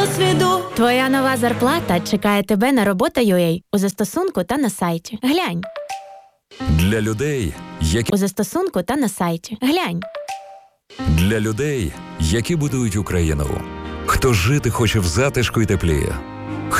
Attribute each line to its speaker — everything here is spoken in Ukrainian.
Speaker 1: досвіду.
Speaker 2: Твоя нова зарплата чекає тебе на робота.ua у застосунку та на сайті. Глянь.
Speaker 3: Для людей, які
Speaker 2: У застосунку та на сайті. Глянь.
Speaker 3: Для людей, які будують Україну. Хто жити хоче в затишку й теплі.